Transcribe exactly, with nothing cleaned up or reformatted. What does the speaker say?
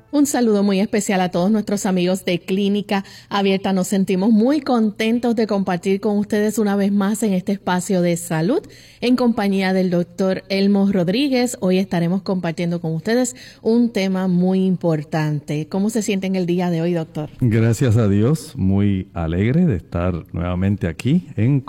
Un saludo muy especial a todos nuestros amigos de Clínica Abierta. Nos sentimos muy contentos de compartir con ustedes una vez más en este espacio de salud en compañía del doctor Elmo Rodríguez. Hoy estaremos compartiendo con ustedes un tema muy importante. ¿Cómo se siente en el día de hoy, doctor? Gracias a Dios, muy alegre de estar nuevamente aquí en